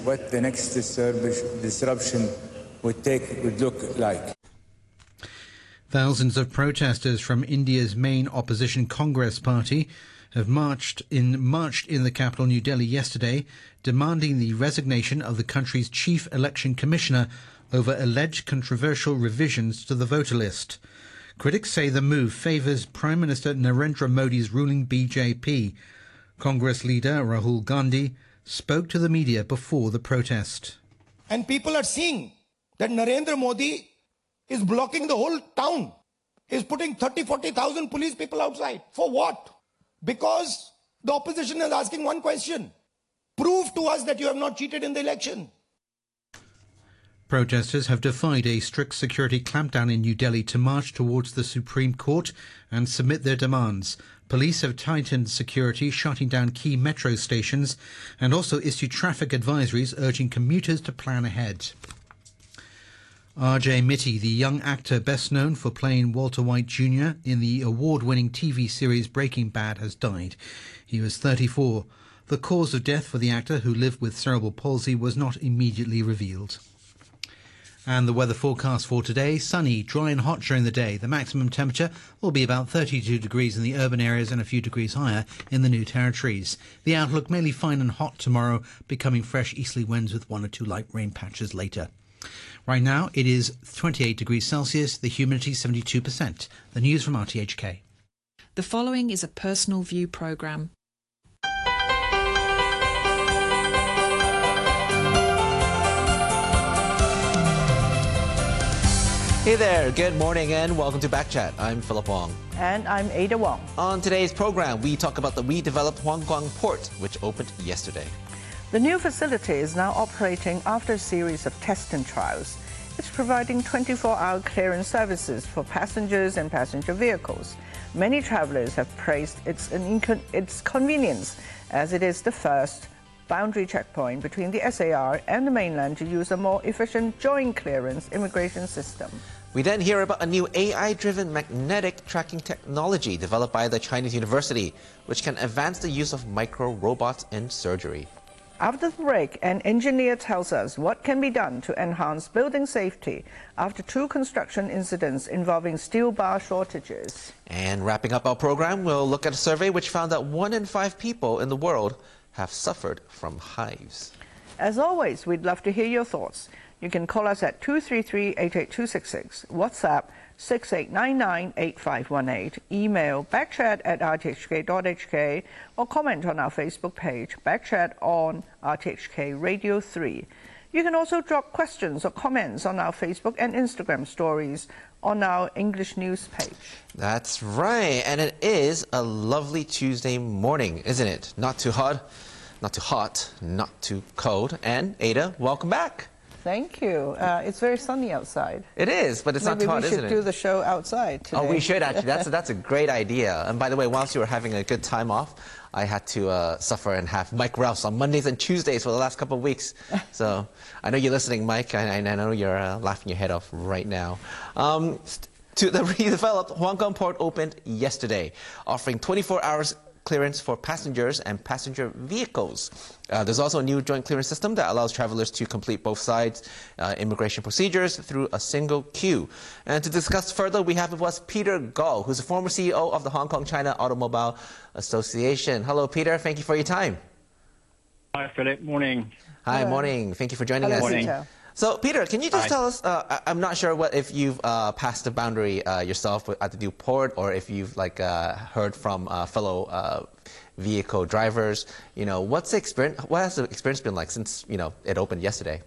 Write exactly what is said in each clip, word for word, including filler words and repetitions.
what the next disruption would take would look like. Thousands of protesters from India's main opposition Congress party have marched in marched in the capital New Delhi yesterday, demanding the resignation of the country's chief election commissioner over alleged controversial revisions to the voter list. Critics say the move favours Prime Minister Narendra Modi's ruling B J P. Congress leader Rahul Gandhi spoke to the media before the protest. And people are seeing that Narendra Modi is blocking the whole town. He's putting thirty, forty thousand police people outside. For what? Because the opposition is asking one question. Prove to us that you have not cheated in the election. Protesters have defied a strict security clampdown in New Delhi to march towards the Supreme Court and submit their demands. Police have tightened security, shutting down key metro stations, and also issued traffic advisories urging commuters to plan ahead. R J Mitty, the young actor best known for playing Walter White Junior in the award-winning T V series Breaking Bad, has died. He was thirty-four. The cause of death for the actor, who lived with cerebral palsy, was not immediately revealed. And the weather forecast for today: sunny, dry and hot during the day. The maximum temperature will be about thirty-two degrees in the urban areas and a few degrees higher in the New Territories. The outlook mainly fine and hot tomorrow, becoming fresh easterly winds with one or two light rain patches later. Right now it is twenty-eight degrees Celsius, the humidity seventy-two percent. The news from R T H K. The following is a personal view programme. Hey there, good morning and welcome to Backchat. I'm Philip Wong. And I'm Ada Wong. On today's program, we talk about the redeveloped Hong Kong port, which opened yesterday. The new facility is now operating after a series of tests and trials. It's providing twenty-four hour clearance services for passengers and passenger vehicles. Many travellers have praised its, its convenience, as it is the first boundary checkpoint between the S A R and the mainland to use a more efficient joint clearance immigration system. We then hear about a new A I-driven magnetic tracking technology developed by the Chinese university, which can advance the use of micro-robots in surgery. After the break, an engineer tells us what can be done to enhance building safety after two construction incidents involving steel bar shortages. And wrapping up our program, we'll look at a survey which found that one in five people in the world have suffered from hives. As always, we'd love to hear your thoughts. You can call us at two three three, eight eight two six six, WhatsApp six eight nine nine, eight five one eight, email backchat at r t h k dot h k, or comment on our Facebook page, Backchat on R T H K Radio three. You can also drop questions or comments on our Facebook and Instagram stories on our English news page. That's right, and it is a lovely Tuesday morning, isn't it? Not too hot, not too hot, not too cold. And Ada, welcome back. Thank you. Uh, it's very sunny outside. It is, but it's Maybe not too hot, isn't it? we should do the show outside today. Oh, we should actually. That's a, that's a great idea. And by the way, whilst you were having a good time off, I had to uh, suffer and have Mike Rouse on Mondays and Tuesdays for the last couple of weeks. So I know you're listening, Mike, and I know you're uh, laughing your head off right now. Um, to the redeveloped Hong Kong port opened yesterday, offering twenty-four hours clearance for passengers and passenger vehicles. Uh, there's also a new joint clearance system that allows travelers to complete both sides uh, immigration procedures through a single queue. And to discuss further, we have with us Peter Gall, who's the former C E O of the Hong Kong China Automobile Association. Hello, Peter. Thank you for your time. Hi, Philip. Morning. Hi, Hello. morning. Thank you for joining Hello, us. Morning. Peter. So, Peter, can you just Hi. tell us, uh, I- I'm not sure what if you've uh, passed the boundary uh, yourself at the new port, or if you've like uh, heard from uh, fellow uh, vehicle drivers. You know, what's the experience, what has the experience been like since, you know, it opened yesterday?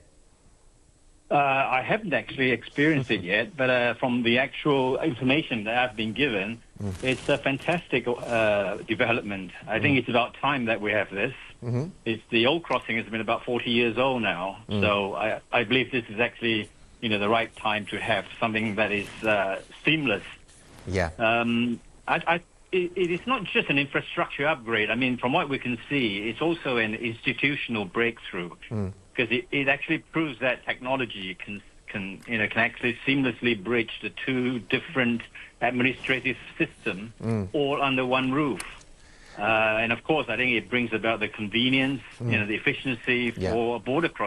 Uh, I haven't actually experienced it yet, but uh, from the actual information that I've been given, mm. it's a fantastic uh, development. I mm. think it's about time that we have this. Mm-hmm. It's the old crossing has been about forty years old now, mm. so I, I believe this is actually, you know, the right time to have something that is uh, seamless. Yeah. Um, I, I, it, it is not just an infrastructure upgrade. I mean, from what we can see, it's also an institutional breakthrough. Mm. Because it, it actually proves that technology can, can, you know, can actually seamlessly bridge the two different administrative systems mm. all under one roof. Uh, and of course, I think it brings about the convenience, mm. you know, the efficiency yeah. for border crossing.